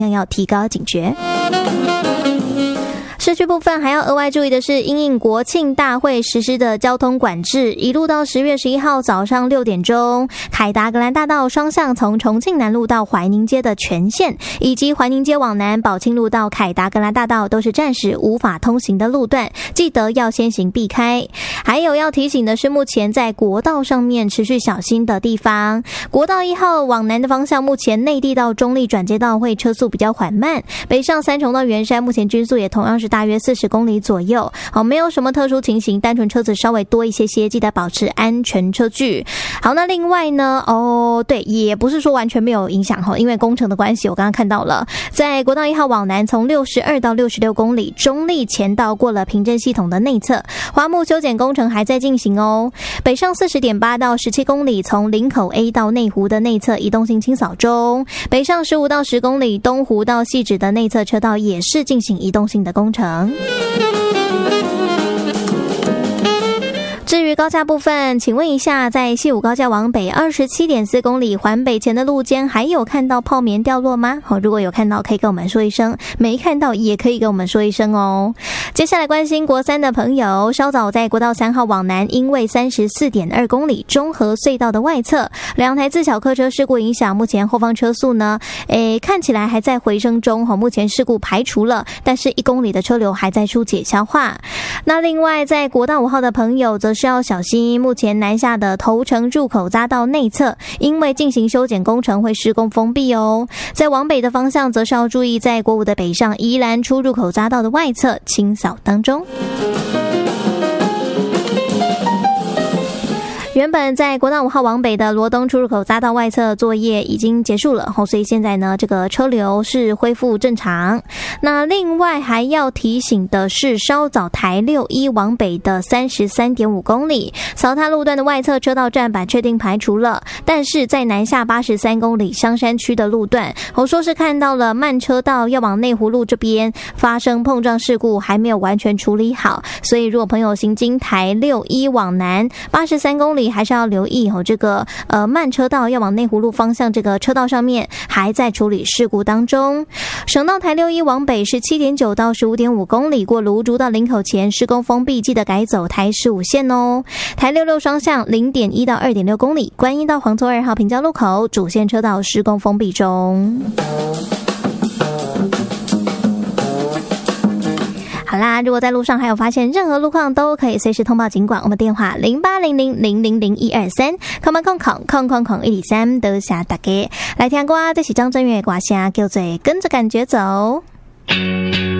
要提高警觉。市区部分还要额外注意的是，因应国庆大会实施的交通管制，一路到10月11号早上6点钟，凯达格兰大道双向从重庆南路到怀宁街的全线，以及怀宁街往南宝庆路到凯达格兰大道都是暂时无法通行的路段，记得要先行避开。还有要提醒的是，目前在国道上面持续小心的地方，国道1号往南的方向，目前内地到中立转接道会车速比较缓慢，北上三重到圆山目前均速也同样是大约40公里左右，没有什么特殊情形，单纯车子稍微多一些，记得保持安全车距。好，那另外呢，对，也不是说完全没有影响，因为工程的关系，我刚刚看到了，在国道1号往南从62到66公里，中立前道过了平镇系统的内侧，花木修剪工程还在进行哦。北上40.8到17公里，从林口 A 到内湖的内侧移动性清扫中，北上15到10公里，东湖到汐止的内侧车道也是进行移动性的工程。至于高架部分，请问一下，在西武高架往北27.4公里环北前的路肩，还有看到泡棉掉落吗？如果有看到，可以跟我们说一声；没看到，也可以跟我们说一声哦。接下来关心国3的朋友，稍早在国道3号往南，因为34.2公里中和隧道的外侧2台自小客车事故影响，目前后方车速呢，看起来还在回升中，目前事故排除了，但是1公里的车流还在疏解消化。那另外在国道5号的朋友则是要小心，目前南下的头城入口匝道内侧因为进行修剪工程会施工封闭哦。在往北的方向则是要注意，在国5的北上宜兰出入口匝道的外侧清扫当中。原本在国道5号往北的罗东出入口匝道外侧作业已经结束了，所以现在呢，这个车流是恢复正常。那另外还要提醒的是，稍早台61往北的33.5公里草滩路段的外侧车道站板确定排除了，但是在南下83公里香山区的路段，我说是看到了慢车道要往内湖路这边发生碰撞事故，还没有完全处理好，所以如果朋友行经台61往南83公里，还是要留意这个慢车道要往内湖路方向，这个车道上面还在处理事故当中。省道台61往北是7.9到15.5公里，过芦竹到林口前施工封闭，记得改走台15线哦。台66双向0.1到2.6公里，观音到黄厝2号平交路口主线车道施工封闭中。好啦，如果在路上还有发现任何路况，都可以随时通报警管，我们电话0800000123，空空123，多谢大家来听歌，这是张震岳的歌声，叫做跟着感觉走。